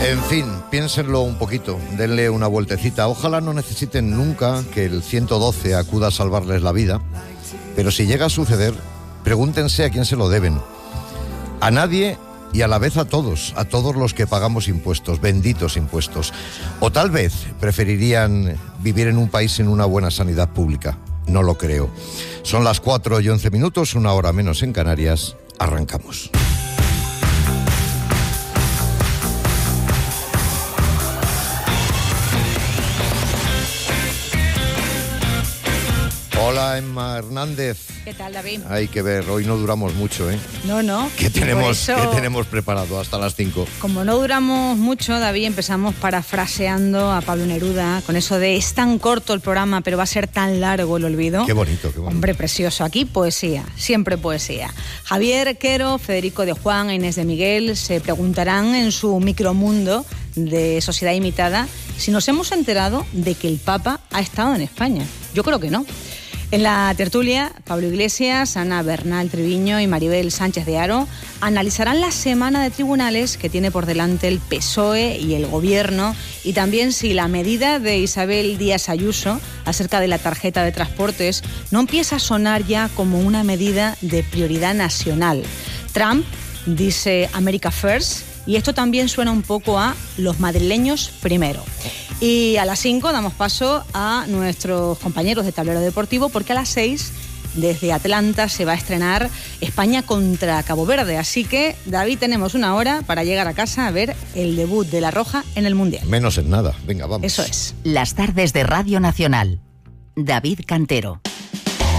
En fin, piénsenlo un poquito, denle una vueltecita. Ojalá no necesiten nunca que el 112 acuda a salvarles la vida, pero si llega a suceder, pregúntense a quién se lo deben. A nadie y a la vez a todos los que pagamos impuestos, benditos impuestos. O tal vez preferirían vivir en un país sin una buena sanidad pública. No lo creo. Son las 4:11, 1 hora menos en Canarias. Arrancamos. Hola, Emma Hernández. ¿Qué tal, David? Hay que ver, hoy no duramos mucho, ¿eh? No. ¿Qué tenemos preparado hasta las 5? Como no duramos mucho, David, empezamos parafraseando a Pablo Neruda con eso de es tan corto el programa, pero va a ser tan largo el olvido. Qué bonito. Hombre, precioso. Aquí poesía, siempre poesía. Javier Quero, Federico de Juan e Inés de Miguel se preguntarán en su micromundo de Sociedad Imitada si nos hemos enterado de que el Papa ha estado en España. Yo creo que no. En la tertulia, Pablo Iglesias, Ana Bernal Triviño y Maribel Sánchez de Haro analizarán la semana de tribunales que tiene por delante el PSOE y el Gobierno, y también si la medida de Isabel Díaz Ayuso acerca de la tarjeta de transportes no empieza a sonar ya como una medida de prioridad nacional. Trump dice America First, y esto también suena un poco a los madrileños primero. Y a las 5 damos paso a nuestros compañeros de Tablero Deportivo, porque a las 6, desde Atlanta, se va a estrenar España contra Cabo Verde. Así que, David, tenemos 1 hora para llegar a casa a ver el debut de La Roja en el Mundial. Menos en nada. Venga, vamos. Eso es. Las tardes de Radio Nacional. David Cantero.